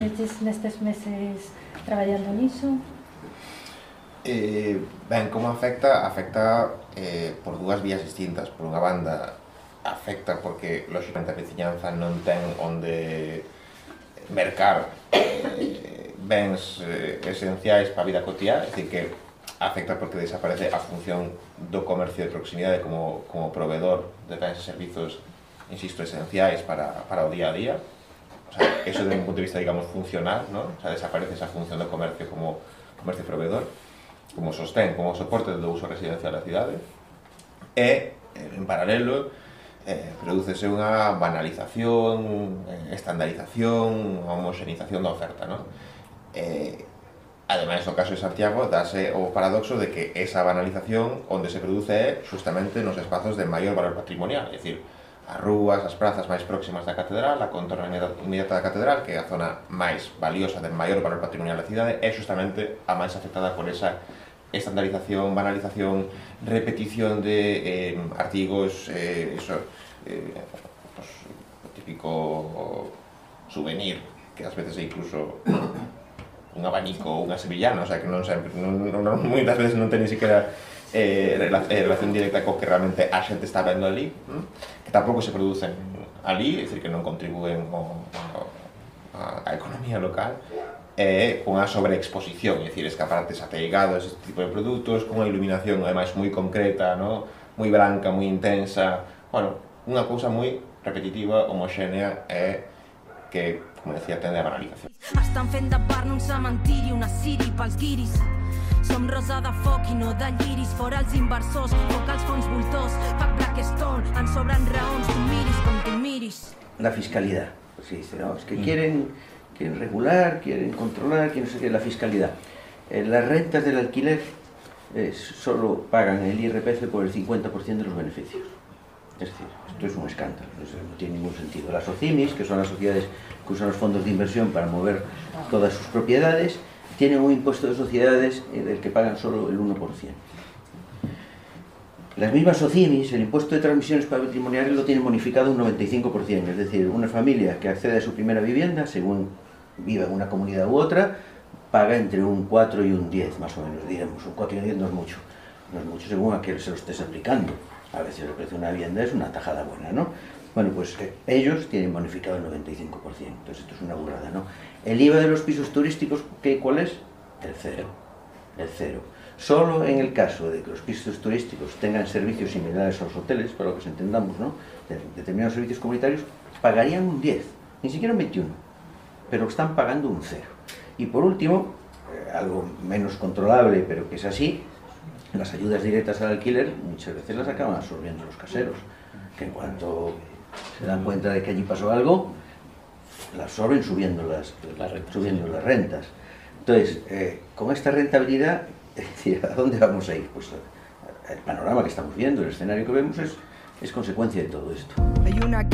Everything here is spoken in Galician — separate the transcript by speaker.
Speaker 1: Nestes meses traballando niso?
Speaker 2: Ben, como afecta? Afecta por dúas vías distintas. Por unha banda, afecta porque, lóxicamente, a veciñanza non ten onde mercar bens esenciais para a vida cotiá, é dicir, que afecta porque desaparece a función do comercio de proximidade como proveedor de bens e servizos, insisto, esenciais para o día a día. O sea, eso desde un punto de vista, digamos, funcional, ¿no? O sea, desaparece esa función do comercio como comercio proveedor, como sostén, como soporte do uso residencial da cidade. E, en paralelo, prodúcese unha banalización, estandarización, homoxenización da oferta, ¿no? Ademais, no caso de Santiago, dase o paradoxo de que esa banalización onde se produce é justamente nos espazos de maior valor patrimonial, é dicir, as rúas, as prazas máis próximas da catedral, a contorna inmediata da catedral, que é a zona máis valiosa de maior valor patrimonial da cidade, é justamente a máis afectada por esa estandarización, banalización, repetición de artigos, o típico souvenir, que ás veces é incluso un abanico ou unha sevillana, o sea, que non sempre, moitas veces non ten ni siquiera relación directa co que realmente a xente está vendo ali, que tampouco se producen ali, é dicir, que non contribúen á economía local, unha sobreexposición, é dicir, escaparates ateigados, este tipo de produtos, con unha iluminación ademais moi concreta, ¿no? Moi branca, moi intensa, bueno, unha cousa moi repetitiva, homoxénea e que, como decía, tende a banalización.
Speaker 3: Estan fent de Barna un cementiri, una Siri pels guiris. Som rosa de foc i no de lliris, fora els inversors, foc als fons voltors, fuck Blackstone, ens sobren raons, tu miris com tu miris.
Speaker 4: La fiscalidad, se dice, ¿no? Es que quieren regular, quieren controlar, quieren no sé qué, la fiscalidad. Las rentas del alquiler solo pagan el IRPF por el 50% de los beneficios. Es decir, esto es un escándalo, no tiene ningún sentido. Las SOCIMIs, que son las sociedades que usan los fondos de inversión para mover todas sus propiedades, tienen un impuesto de sociedades del que pagan solo el 1%. Las mismas SOCIMIs, el impuesto de transmisiones patrimoniales lo tienen bonificado un 95%, es decir, una familia que accede a su primera vivienda, según viva en una comunidad u otra, paga entre un 4 y un 10, más o menos, diremos. Un 4 y un 10 no es mucho según a que se lo estés aplicando. A veces el precio de una vivienda es una tajada buena, ¿no? Bueno, pues ellos tienen bonificado el 95%, entonces esto es una burrada, ¿no? El IVA de los pisos turísticos, ¿cuál es? El cero. Solo en el caso de que los pisos turísticos tengan servicios similares a los hoteles, para lo que se entendamos, ¿no? Determinados servicios comunitarios, pagarían un 10, ni siquiera un 21, pero están pagando un 0. Y por último, algo menos controlable, pero que es así, las ayudas directas al alquiler muchas veces las acaban absorbiendo los caseros, que en cuanto se dan cuenta de que allí pasó algo, las absorben subiendo las rentas. Entonces, con esta rentabilidad, es decir, ¿a dónde vamos a ir? Pues el panorama que estamos viendo, el escenario que vemos es consecuencia de todo esto.